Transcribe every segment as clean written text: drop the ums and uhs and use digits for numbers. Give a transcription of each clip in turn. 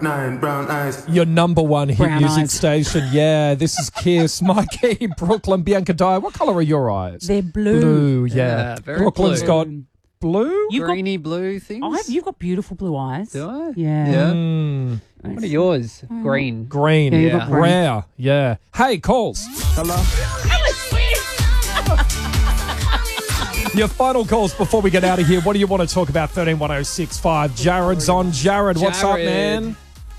9, brown eyes. Your number one hit Brown music eyes. station. Yeah, this is Kiss. Mikey, Brooklyn, Bianca Dyer. What colour are your eyes? They're blue. Blue, yeah. Yeah, very Brooklyn's blue. got blue? You've got, Greeny blue things. you've got beautiful blue eyes. Do I? Yeah. Yeah. Mm, What are yours? Green. green. Yeah, you've got green. Rare. Yeah. Hey, calls. Hello. Your final calls before we get out of here. What do you want to talk about? 131065. Jared's on. Jared, what's up, Jared. man?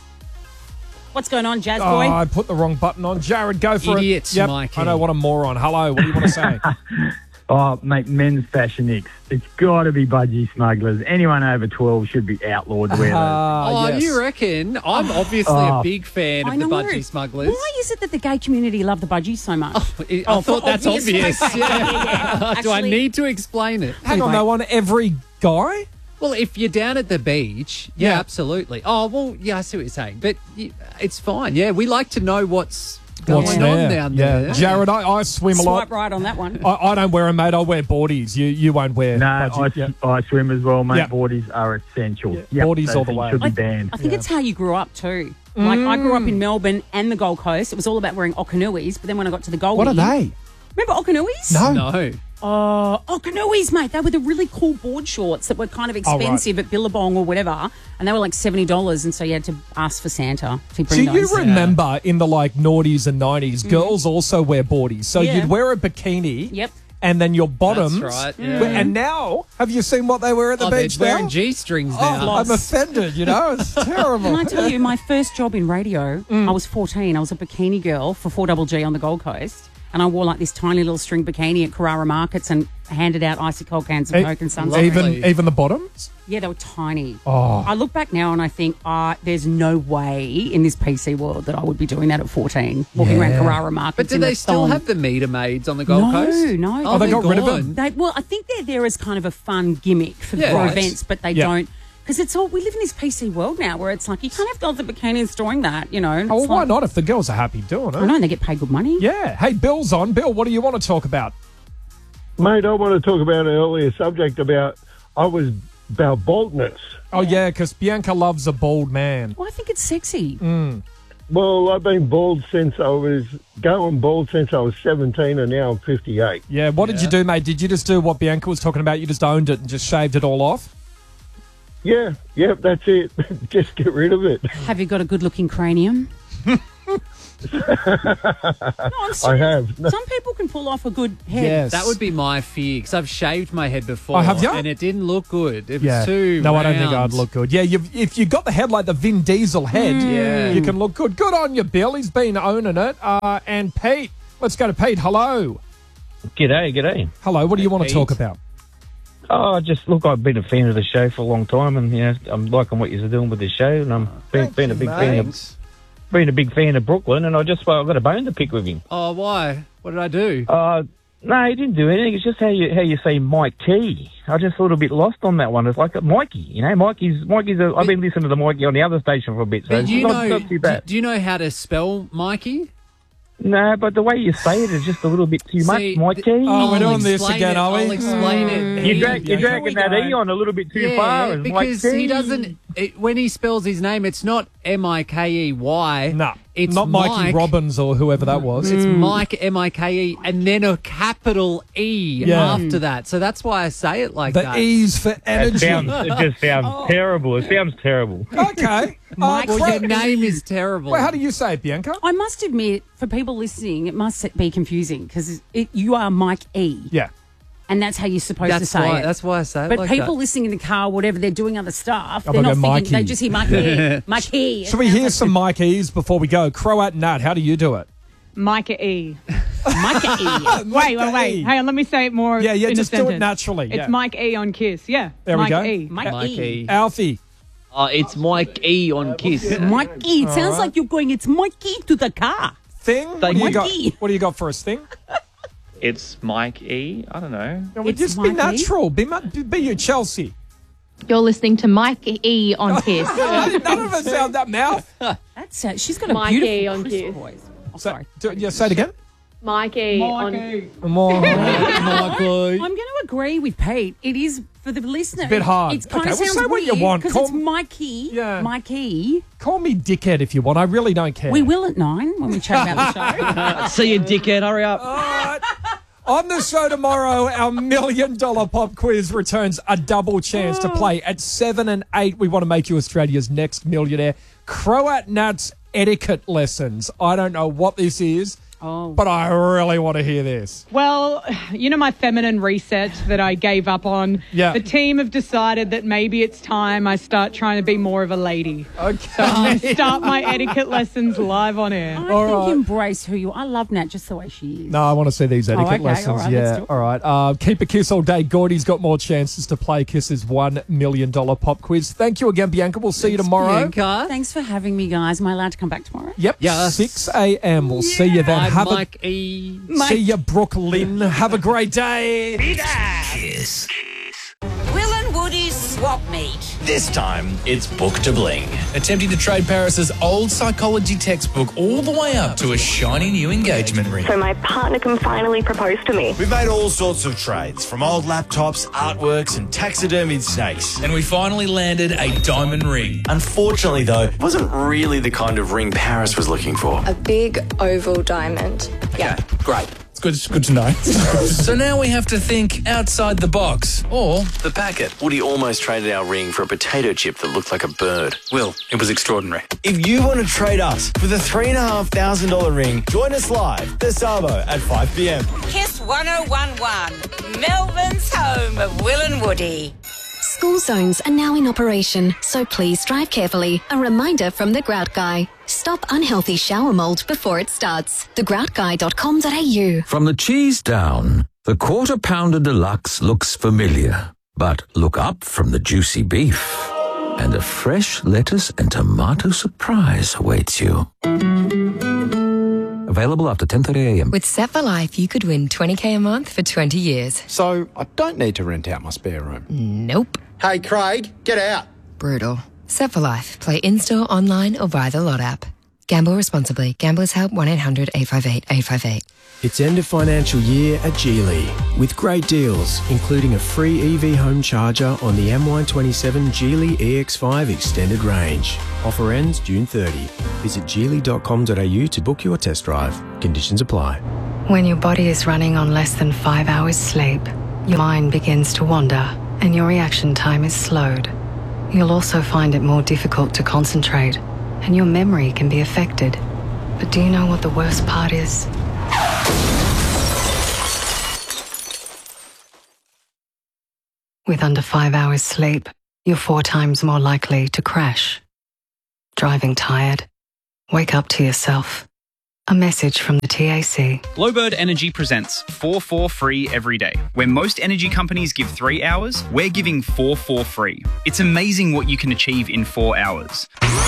What's going on, Jazz Oh, boy? I put the wrong button on. Jared, go for Idiot, it. Yep. Mikey. I know, what a moron. Hello, what do you want to say? Oh, mate, men's fashion X. It's got to be budgie smugglers. Anyone over 12 should be outlawed wear those. Oh, yes. you reckon? I'm obviously a big fan I of the know. budgie smugglers. Why is it that the gay community love the budgies so much? I Oh, thought for that's obvious. obvious. Yeah. Do I Actually- need to explain it? Hang on, though, on every guy? Well, if you're down at the beach, yeah, absolutely. Oh, well, yeah, I see what you're saying. But it's fine. Yeah, we like to know what's going on down there. Yeah. Jared, I swim a lot. Swipe right on that one. I don't wear them, mate. I wear boardies. You won't wear No, budgie. Yeah. I swim as well, mate. Yeah. Boardies are essential. Yeah, boardies those all the things way. should be banned. I think it's how you grew up too. Like I grew up in Melbourne and the Gold Coast. It was all about wearing Okanuis, but then when I got to the Gold, What are they? Remember Okanuis? No. Oh, Okanuis, mate. They were the really cool board shorts that were kind of expensive at Billabong or whatever, and they were like $70, and so you had to ask for Santa to So bring you those. remember in the like noughties and 90s, girls also wear boardies. So Yeah. you'd wear a bikini. Yep. And then your bottoms. That's right, yeah. And now, have you seen what they wear at the Oh, they're beach now? wearing G-strings Oh, now. I'm offended, you know? It's terrible. Can I tell you, my first job in radio, I was 14. I was a bikini girl for 4GG on the Gold Coast. And I wore like this tiny little string bikini at Carrara Markets and handed out icy cold cans of Coke and Sunset. Lovely. Even the bottoms? Yeah, they were tiny. Oh. I look back now and I think, there's no way in this PC world that I would be doing that at 14, walking around Carrara Markets. But do in they the still thong. have the meter maids on the Gold Coast? No. Oh, they got rid of gone. them? Well, I think they're there as kind of a fun gimmick for Right. events, but they Yeah. don't. Because it's all, we live in this PC world now where it's like, you can't have girls in bikinis doing that, you know. Oh, well, It's why like- not if the girls are happy doing I it? know, and they get paid good money. Yeah. Hey, Bill's on. Bill, what do you want to talk about? Mate, I want to talk about an earlier subject about baldness. Oh, yeah, because Bianca loves a bald man. Well, I think it's sexy. Well, I've been bald since I was 17 and now I'm 58. Yeah, what did you do, mate? Did you just do what Bianca was talking about? You just owned it and just shaved it all off? Yeah, that's it. Just get rid of it. Have you got a good-looking cranium? No, I'm serious. I have. Some people can pull off a good head. Yes. That would be my fear because I've shaved my head before. Oh, have you? And it didn't look good. It Yeah. was too No, I don't think round. I'd look good. Yeah, if you got the head like the Vin Diesel head, Yeah. you can look good. Good on you, Bill. He's been owning it. And Pete, let's go to Pete. Hello. G'day. Hello, what do you want to Pete. talk about? Oh, I've been a fan of the show for a long time, and I'm liking what you're doing with the show, and I'm been a big fan of Brooklyn, and I've got a bone to pick with him. Oh, why? What did I do? No, he didn't do anything. It's just how you say Mike T. I just thought a bit lost on that one. It's like Mikey, you know. Mikey's. I've been listening to the Mikey on the other station for a bit, so But it's you not know, too bad. do you know how to spell Mikey? No, but the way you say it is just a little bit too much, Mikey. Oh, we're doing I'll this explain again, it. are we? I'll explain it. You're dragging that E on a little bit too far. and because Mike T. he doesn't. When he spells his name, it's not Mikey. No, it's not Mikey Mike. Robbins or whoever that was. It's Mike, Mike, and then a capital E Yeah. after that. So that's why I say it like The that. E's for energy. It just sounds terrible. It sounds terrible. Okay. Mike, Well, Craig- your name is terrible. Well, how do you say it, Bianca? I must admit, for people listening, it must be confusing because you are Mike E. Yeah. And that's how you're supposed to That's say why. it. That's why I say it But like people that. listening in the car, whatever, they're doing other stuff. Oh, They're they not go thinking, Mikey. they just hear Mikey. Mikey. Should we hear some Mike E's before we go? Croat Nat, how do you do it? Micah E. Mikey. Wait. E. Hang on, let me say it more Yeah, in just a do sentence. it naturally. It's yeah. Mike E on Kiss. Yeah. There we Mike go. E. Mikey. Alfie. It's Mike E on Kiss. Mikey. It sounds like you're going, it's Mikey to the car. Thing? What do you got? Mikey. What do you got for us, Thing? It's Mike E. I don't know. It's Just be Mikey. natural. Be you, Chelsea. You're listening to Mike E on Kiss. None of us sound that mouth. That's she's got a Mikey beautiful on crisp Kiss. voice. Oh, So, sorry. say it again. Mike E on I'm going to agree with Pete. It is For the listener, a bit hard. It kind Okay, of well, sounds say what you weird want. because Call- it's Mikey. Yeah. Mikey. Call me dickhead if you want. I really don't care. We will at 9 when we chat about the show. See you, dickhead. Hurry up. All right. On the show tomorrow, our $1 million pop quiz returns a double chance to play at 7 and 8. We want to make you Australia's next millionaire. Croat Nuts etiquette lessons. I don't know what this is, but I really want to hear this. Well, you know my feminine reset that I gave up on? Yeah. The team have decided that maybe it's time I start trying to be more of a lady. Okay. So I'm going to start my etiquette lessons live on air. I think embrace who you are. I love Nat just the way she is. No, I want to see these etiquette okay, lessons. all right, yeah, let's do it. all right. Keep a kiss all day. Gordy's got more chances to play Kiss's $1 million pop quiz. Thank you again, Bianca. We'll see you tomorrow. Bianca. Thanks for having me, guys. Am I allowed to come back tomorrow? Yep. Yes. 6 a.m. We'll see you then. I'm Mike E. See you, Brooklyn. Have a great day. Kiss. Will and Woody's swap meet. This time, it's Book to Bling. Attempting to trade Paris's old psychology textbook all the way up to a shiny new engagement ring. So my partner can finally propose to me. We've made all sorts of trades, from old laptops, artworks, and taxidermied snakes. And we finally landed a diamond ring. Unfortunately, though, it wasn't really the kind of ring Paris was looking for. A big oval diamond. Yeah. Okay, great. It's good to know. So now we have to think outside the box, or The packet. Woody almost traded our ring for a potato chip that looked like a bird. Will, it was extraordinary. If you want to trade us for the $3,500 ring, join us live this Arvo at 5 p.m. Kiss 1011, Melbourne's home of Will and Woody. School zones are now in operation, so please drive carefully. A reminder from The Grout Guy. Stop unhealthy shower mould before it starts. thegroutguy.com.au. From the cheese down, the Quarter Pounder Deluxe looks familiar. But look up from the juicy beef, and a fresh lettuce and tomato surprise awaits you. Available after 10:30 a.m. With Set for Life, you could win $20,000 a month for 20 years. So I don't need to rent out my spare room. Nope. Hey, Craig, get out. Brutal. Set for Life. Play in-store, online, or via the Lot app. Gamble responsibly. Gamblers Help 1-800-858-858. It's end of financial year at Geely with great deals, including a free EV home charger on the MY27 Geely EX5 Extended Range. Offer ends June 30. Visit geely.com.au to book your test drive. Conditions apply. When your body is running on less than 5 hours sleep, your mind begins to wander and your reaction time is slowed. You'll also find it more difficult to concentrate and your memory can be affected. But do you know what the worst part is? With under 5 hours sleep, you're 4 times more likely to crash. Driving tired? Wake up to yourself. A message from the TAC. Glowbird Energy presents 4 for free every day. Where most energy companies give 3 hours, we're giving 4 for free. It's amazing what you can achieve in 4 hours.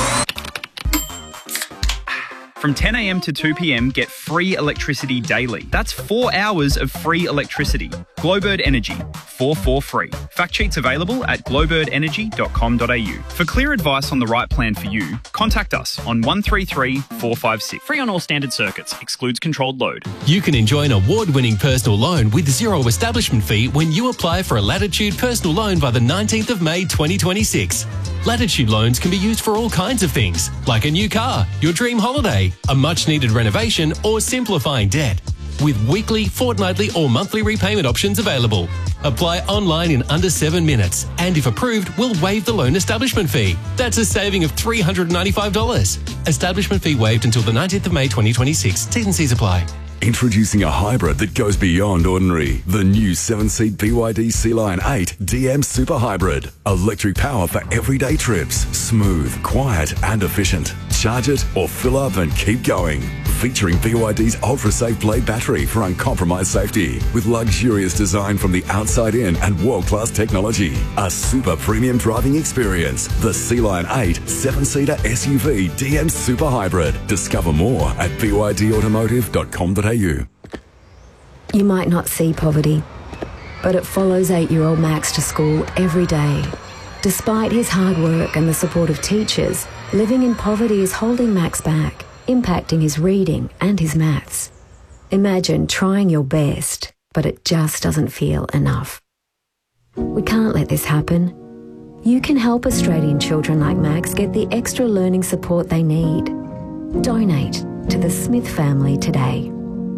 From 10 a.m. to 2 p.m, get free electricity daily. That's 4 hours of free electricity. Glowbird Energy, 4 for free. Fact sheets available at glowbirdenergy.com.au. For clear advice on the right plan for you, contact us on 133 456. Free on all standard circuits. Excludes controlled load. You can enjoy an award-winning personal loan with zero establishment fee when you apply for a Latitude personal loan by the 19th of May 2026. Latitude loans can be used for all kinds of things, like a new car, your dream holiday, a much-needed renovation, or simplifying debt. With weekly, fortnightly, or monthly repayment options available. Apply online in under 7 minutes, and if approved, we'll waive the loan establishment fee. That's a saving of $395. Establishment fee waived until the 19th of May 2026. T's and C's apply. Introducing a hybrid that goes beyond ordinary. The new 7-seat BYD Sea-Line 8 DM Super Hybrid. Electric power for everyday trips. Smooth, quiet and efficient. Charge it or fill up and keep going. Featuring BYD's ultra-safe blade battery for uncompromised safety. With luxurious design from the outside in and world-class technology. A super premium driving experience. The Sea-Line 8 7-seater SUV DM Super Hybrid. Discover more at bydautomotive.com.au. You might not see poverty, but it follows 8-year-old Max to school every day. Despite his hard work and the support of teachers, living in poverty is holding Max back, impacting his reading and his maths. Imagine trying your best, but it just doesn't feel enough. We can't let this happen. You can help Australian children like Max get the extra learning support they need. Donate to the Smith family today.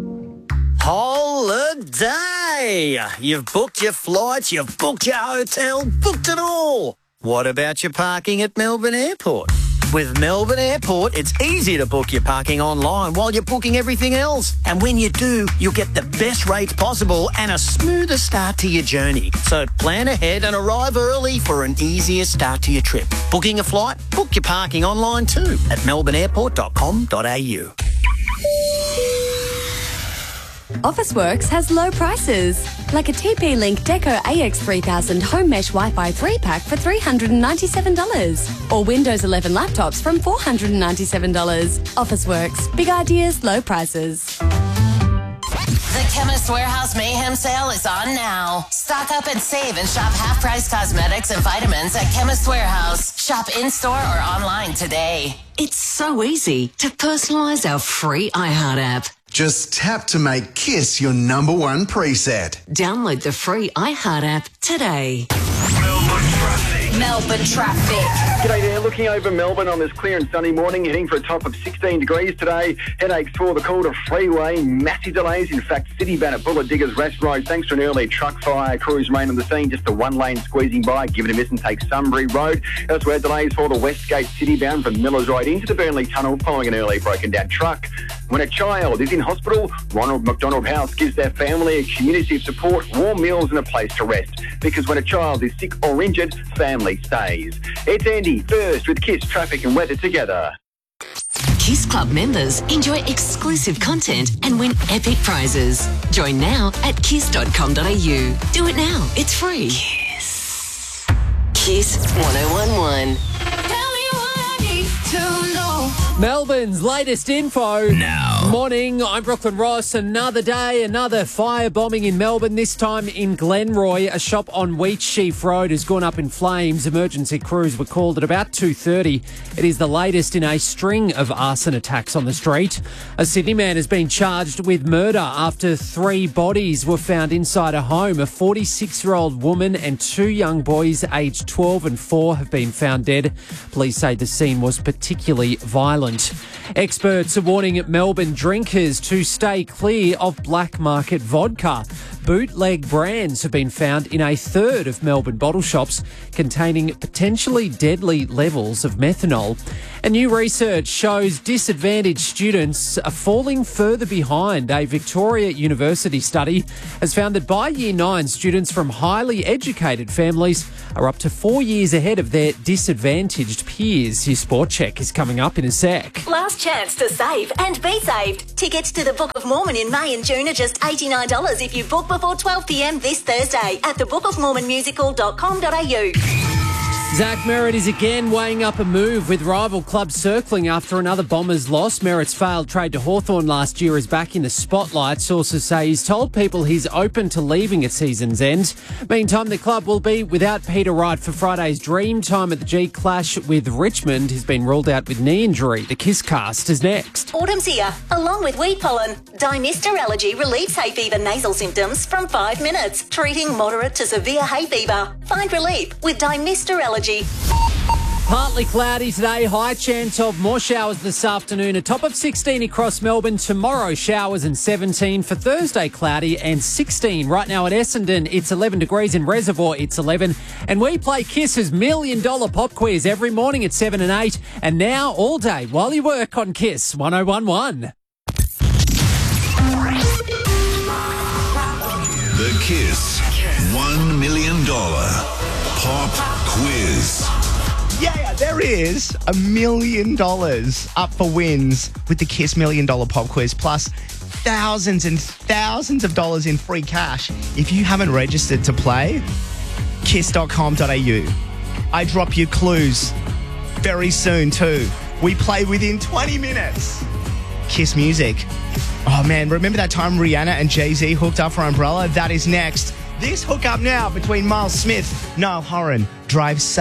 Holiday! You've booked your flights, you've booked your hotel, booked it all. What about your parking at Melbourne Airport? With Melbourne Airport, it's easy to book your parking online while you're booking everything else. And when you do, you'll get the best rates possible and a smoother start to your journey. So plan ahead and arrive early for an easier start to your trip. Booking a flight? Book your parking online too at melbourneairport.com.au. Officeworks has low prices, like a TP-Link Deco AX3000 Home Mesh Wi-Fi 3-pack for $397, or Windows 11 laptops from $497. Officeworks, big ideas, low prices. The Chemist Warehouse Mayhem Sale is on now. Stock up and save and shop half-price cosmetics and vitamins at Chemist Warehouse. Shop in-store or online today. It's so easy to personalise our free iHeart app. Just tap to make Kiss your number one preset. Download the free iHeart app today. Melbourne traffic. G'day there. Looking over Melbourne on this clear and sunny morning, heading for a top of 16 degrees today. Headaches for the Calder Freeway. Massive delays. In fact, Citybound at Bullet Diggers Rest Road, thanks to an early truck fire. Crews remain on the scene. Just a one-lane squeezing by. Give it a miss and take Sunbury Road. Elsewhere, delays for the Westgate Citybound from Millers Road into the Burnley Tunnel following an early broken-down truck. When a child is in hospital, Ronald McDonald House gives their family a community of support, warm meals and a place to rest. Because when a child is sick or injured, family stays. It's Andy, first with Kiss Traffic and Weather together. Kiss Club members enjoy exclusive content and win epic prizes. Join now at kiss.com.au. Do it now. It's free. Kiss 1011. Melbourne's latest info. Now. Morning, I'm Brooklyn Ross. Another day, another firebombing in Melbourne, this time in Glenroy. A shop on Wheatsheaf Road has gone up in flames. Emergency crews were called at about 2:30. It is the latest in a string of arson attacks on the street. A Sydney man has been charged with murder after 3 bodies were found inside a home. A 46-year-old woman and 2 young boys aged 12 and 4 have been found dead. Police say the scene was particularly violent. Experts are warning Melbourne drinkers to stay clear of black market vodka. Bootleg brands have been found in a third of Melbourne bottle shops containing potentially deadly levels of methanol. And new research shows disadvantaged students are falling further behind. A Victoria University study has found that by Year 9, students from highly educated families are up to 4 years ahead of their disadvantaged peers. Your Sport Check is coming up in a sec. Last chance to save and be saved. Tickets to the Book of Mormon in May and June are just $89 if you book before 12 p.m. this Thursday at thebookofmormonmusical.com.au. Zach Merritt is again weighing up a move with rival clubs circling after another Bombers loss. Merritt's failed trade to Hawthorn last year is back in the spotlight. Sources say he's told people he's open to leaving at season's end. Meantime, the club will be without Peter Wright for Friday's dream time at the G Clash with Richmond. He's been ruled out with knee injury. The Kiss Cast is next. Autumn's here, along with wheat pollen. Dymista Allergy relieves hay fever nasal symptoms from 5 minutes, treating moderate to severe hay fever. Find relief with Dymista Allergy. Partly cloudy today, high chance of more showers this afternoon. A top of 16 across Melbourne. Tomorrow, showers and 17. For Thursday, cloudy and 16. Right now at Essendon, it's 11 degrees. In Reservoir, it's 11. And we play Kiss's $1 Million Pop Quiz every morning at 7 and 8. And now all day while you work on Kiss 1011. The Kiss $1 Million Pop Quiz. Yeah, there is $1 million up for wins with the Kiss $1 Million Pop Quiz, plus thousands and thousands of dollars in free cash. If you haven't registered to play, kiss.com.au. I drop you clues very soon too. We play within 20 minutes. Kiss music. Oh man, remember that time Rihanna and Jay-Z hooked up for Umbrella? That is next. This hook up now between Miles Smith, Niall Horan, Drive Safe.